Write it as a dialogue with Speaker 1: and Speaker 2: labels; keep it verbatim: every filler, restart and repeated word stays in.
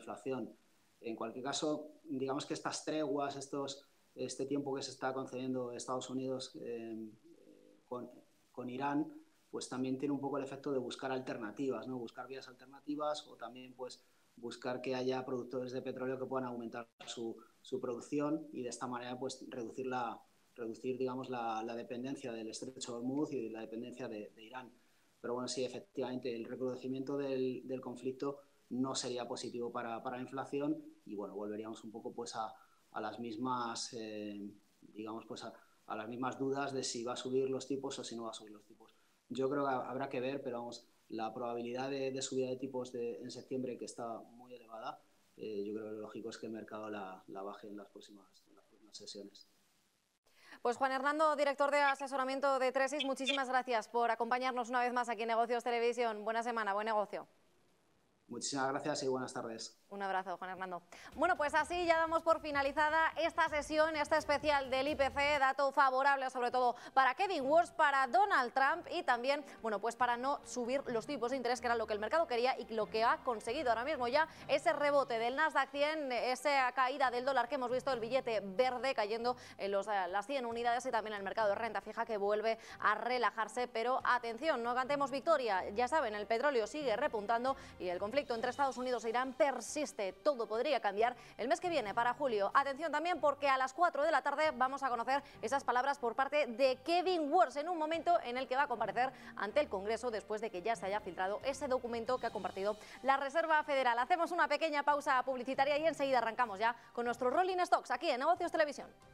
Speaker 1: inflación. En cualquier caso, digamos que estas treguas, estos, este tiempo que se está concediendo Estados Unidos eh, con, con Irán, pues también tiene un poco el efecto de buscar alternativas, ¿no? Buscar vías alternativas o también pues buscar que haya productores de petróleo que puedan aumentar su, su producción y de esta manera pues reducir, la, reducir digamos, la, la dependencia del estrecho de Hormuz y la dependencia de, de Irán. Pero bueno, sí, efectivamente, el recrudecimiento del, del conflicto no sería positivo para, para la inflación y bueno, volveríamos un poco pues a, a las mismas, eh, digamos, pues a, a las mismas dudas de si va a subir los tipos o si no va a subir los tipos. Yo creo que habrá que ver, pero vamos, la probabilidad de, de subida de tipos de, en septiembre, que está muy elevada, eh, yo creo que lo lógico es que el mercado la, la baje en las próximas, en las próximas sesiones.
Speaker 2: Pues Juan Hernando, director de asesoramiento de Tresis, muchísimas gracias por acompañarnos una vez más aquí en Negocios Televisión. Buena semana, buen negocio.
Speaker 1: Muchísimas gracias y buenas tardes.
Speaker 2: Un abrazo, Juan Hernando. Bueno, pues así ya damos por finalizada esta sesión, este especial del I P C, dato favorable sobre todo para Kevin Warsh, para Donald Trump y también, bueno, pues para no subir los tipos de interés, que era lo que el mercado quería y lo que ha conseguido ahora mismo ya ese rebote del Nasdaq cien, esa caída del dólar que hemos visto, el billete verde cayendo en los, las cien unidades y también el mercado de renta fija que vuelve a relajarse, pero atención, no cantemos victoria, ya saben, el petróleo sigue repuntando y el conflicto entre Estados Unidos e Irán persiste. Todo podría cambiar el mes que viene para julio. Atención también porque a las cuatro de la tarde vamos a conocer esas palabras por parte de Kevin Warsh en un momento en el que va a comparecer ante el Congreso después de que ya se haya filtrado ese documento que ha compartido la Reserva Federal. Hacemos una pequeña pausa publicitaria y enseguida arrancamos ya con nuestro Rolling Stocks aquí en Negocios Televisión.